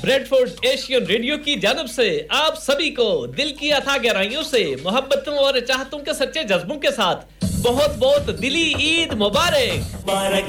Bradford Asian radio की जानिब से आप सभी को दिल की अथाह गहराइयों से मोहब्बतों और चाहतों के सच्चे जज्बों के साथ बहुत-बहुत दिली ईद मुबारक।